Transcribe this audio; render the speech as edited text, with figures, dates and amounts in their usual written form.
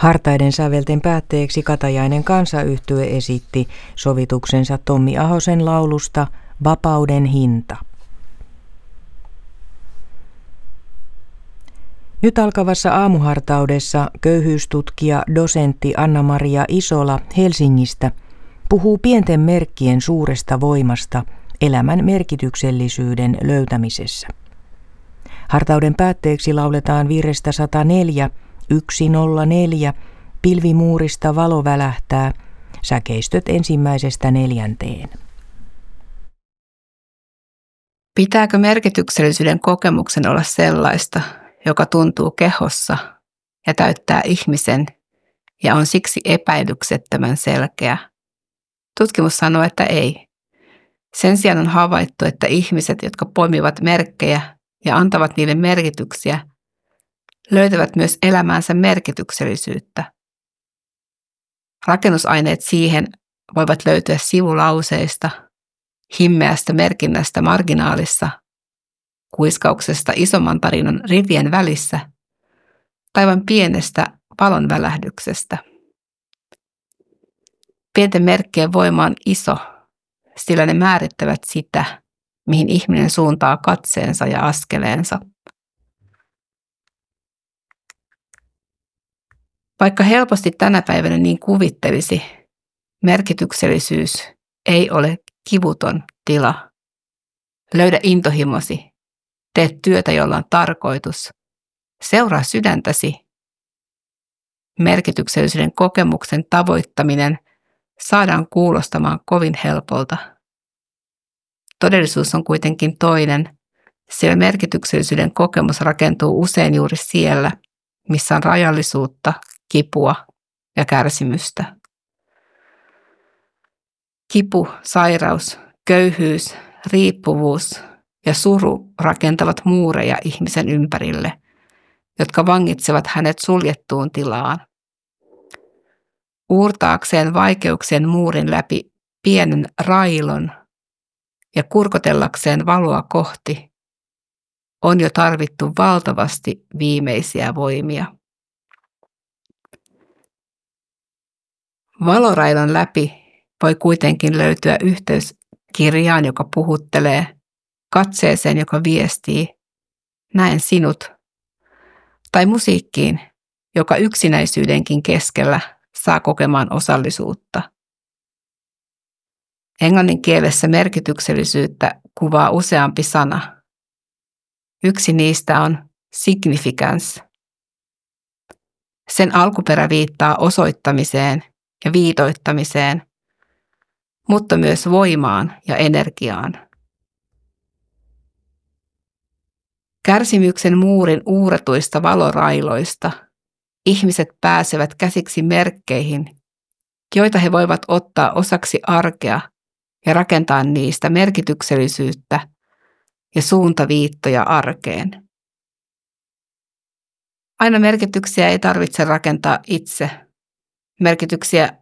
Hartaiden sävelten päätteeksi Katajainen kansayhtye esitti sovituksensa Tommi Ahosen laulusta Vapauden hinta. Nyt alkavassa aamuhartaudessa köyhyystutkija dosentti Anna-Maria Isola Helsingistä puhuu pienten merkkien suuresta voimasta elämän merkityksellisyyden löytämisessä. Hartauden päätteeksi lauletaan virrestä 104, 104, pilvimuurista valo välähtää, säkeistöt 1–4. Pitääkö merkityksellisyyden kokemuksen olla sellaista, joka tuntuu kehossa ja täyttää ihmisen ja on siksi epäilyksettömän selkeä? Tutkimus sanoo, että ei. Sen sijaan on havaittu, että ihmiset, jotka poimivat merkkejä ja antavat niille merkityksiä, löytävät myös elämäänsä merkityksellisyyttä. Rakennusaineet siihen voivat löytyä sivulauseista, himmeästä merkinnästä marginaalissa, kuiskauksesta isomman tarinan rivien välissä tai vain pienestä valonvälähdyksestä. Pienten merkkien voima on iso, sillä ne määrittävät sitä, mihin ihminen suuntaa katseensa ja askeleensa. Vaikka helposti tänä päivänä niin kuvittelisi, merkityksellisyys ei ole kivuton tila. Löydä intohimosi, tee työtä, jolla on tarkoitus, seuraa sydäntäsi. Merkityksellisyyden kokemuksen tavoittaminen saadaan kuulostamaan kovin helpolta. Todellisuus on kuitenkin toinen, sillä merkityksellisyyden kokemus rakentuu usein juuri siellä, missä on rajallisuutta, kipua ja kärsimystä. Kipu, sairaus, köyhyys, riippuvuus ja suru rakentavat muureja ihmisen ympärille, jotka vangitsevat hänet suljettuun tilaan. Uurtaakseen vaikeuksien muurin läpi pienen railon ja kurkotellakseen valoa kohti on jo tarvittu valtavasti viimeisiä voimia. Valorailon läpi voi kuitenkin löytyä yhteys kirjaan, joka puhuttelee, katseeseen, joka viestii, näen sinut, tai musiikkiin, joka yksinäisyydenkin keskellä saa kokemaan osallisuutta. Englannin kielessä merkityksellisyyttä kuvaa useampi sana. Yksi niistä on significance. Sen alkuperä viittaa osoittamiseen ja viitoittamiseen, mutta myös voimaan ja energiaan. Kärsimyksen muurin uuratuista valorailoista ihmiset pääsevät käsiksi merkkeihin, joita he voivat ottaa osaksi arkea ja rakentaa niistä merkityksellisyyttä ja suuntaviittoja arkeen. Aina merkityksiä ei tarvitse rakentaa itse. Merkityksiä